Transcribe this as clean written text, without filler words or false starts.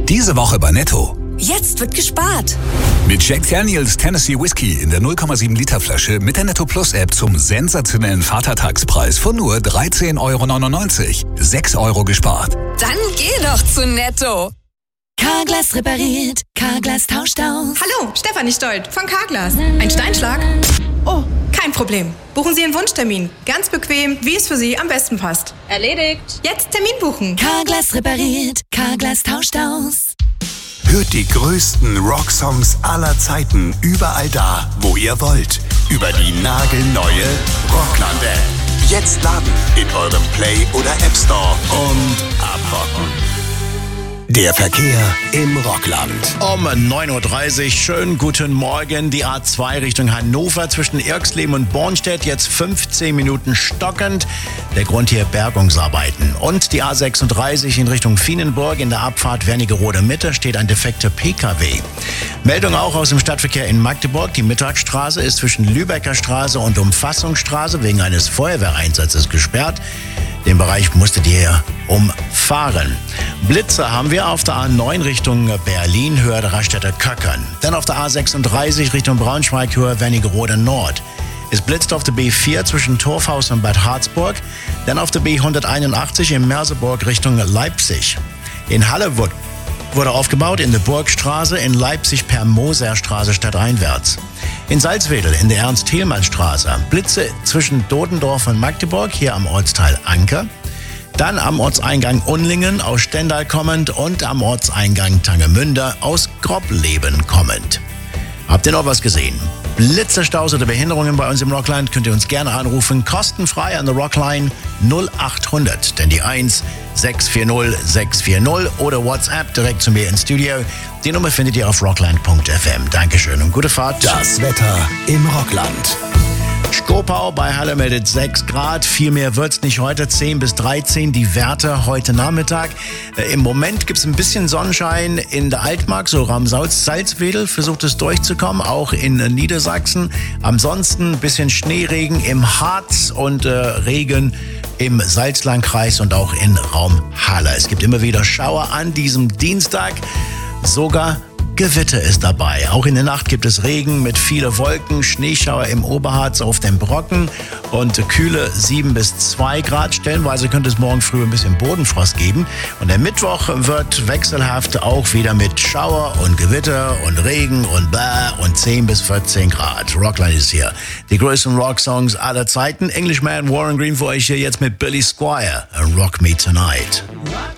Diese Woche bei Netto. Jetzt wird gespart. Mit Jack Daniels Tennessee Whiskey in der 0,7 Liter Flasche mit der Netto Plus App zum sensationellen Vatertagspreis von nur 13,99 €. 6 € gespart. Dann geh doch zu Netto. Carglass repariert, Carglass tauscht aus. Hallo, Stefanie Stolt von Carglass. Ein Steinschlag? Oh, kein Problem. Buchen Sie Ihren Wunschtermin. Ganz bequem, wie es für Sie am besten passt. Erledigt. Jetzt Termin buchen. Carglass repariert, Carglass tauscht aus. Hört die größten Rocksongs aller Zeiten überall da, wo ihr wollt. Über die nagelneue Rockland-App. Jetzt laden in eurem Play- oder App Store und abrocken. Der Verkehr im Rockland. Um 9:30 Uhr, schönen guten Morgen. Die A2 Richtung Hannover zwischen Irxleben und Bornstedt, jetzt 15 Minuten stockend. Der Grund hier Bergungsarbeiten. Und die A36 in Richtung Vienenburg in der Abfahrt Wernigerode Mitte steht ein defekter PKW. Meldung auch aus dem Stadtverkehr in Magdeburg. Die Mittagsstraße ist zwischen Lübecker Straße und Umfassungsstraße wegen eines Feuerwehreinsatzes gesperrt. Den Bereich musstet ihr umfahren. Blitze haben wir auf der A9 Richtung Berlin, Höhe der Raststätte Köckern. Dann auf der A36 Richtung Braunschweig, Höhe Wernigerode Nord. Es blitzt auf der B4 zwischen Torfhaus und Bad Harzburg. Dann auf der B181 in Merseburg Richtung Leipzig. In Halle wurde aufgebaut in der Burgstraße, in Leipzig per Moserstraße stadteinwärts. In Salzwedel in der Ernst-Thielmann-Straße. Blitze zwischen Dodendorf und Magdeburg, hier am Ortsteil Anker. Dann am Ortseingang Unlingen aus Stendal kommend und am Ortseingang Tangemünde aus Grobleben kommend. Habt ihr noch was gesehen? Blitzerstaus oder Behinderungen bei uns im Rockland könnt ihr uns gerne anrufen. Kostenfrei an der Rockline 0800. Denn die 1 640 640 oder WhatsApp direkt zu mir ins Studio. Die Nummer findet ihr auf rockland.fm. Dankeschön und gute Fahrt. Das Wetter im Rockland. Skopau bei Halle meldet 6 Grad. Viel mehr wird's nicht heute. 10 bis 13 die Werte heute Nachmittag. Im Moment gibt's ein bisschen Sonnenschein in der Altmark, so Raum Salzwedel versucht es durchzukommen, auch in Niedersachsen. Ansonsten ein bisschen Schneeregen im Harz und Regen im Salzlandkreis und auch in Raum Halle. Es gibt immer wieder Schauer an diesem Dienstag. Sogar Gewitter ist dabei. Auch in der Nacht gibt es Regen mit vielen Wolken, Schneeschauer im Oberharz auf den Brocken und kühle 7 bis 2 Grad. Stellenweise könnte es morgen früh ein bisschen Bodenfrost geben. Und der Mittwoch wird wechselhaft auch wieder mit Schauer und Gewitter und Regen und bläh und 10 bis 14 Grad. Rockland ist hier. Die größten Rocksongs aller Zeiten. Englishman Warren Green für euch hier jetzt mit Billy Squire. Rock Me Tonight. Rock